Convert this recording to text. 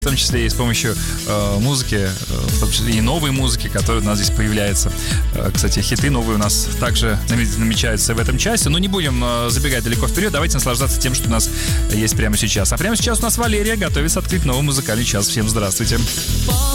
В том числе и с помощью музыки, в том числе и новой музыки, которая у нас здесь появляется. Кстати, хиты новые у нас также намечаются в этом часе. Но не будем забегать далеко вперед. Давайте наслаждаться тем, что у нас есть прямо сейчас. А прямо сейчас у нас Валерия готовится открыть новый музыкальный час. Всем здравствуйте.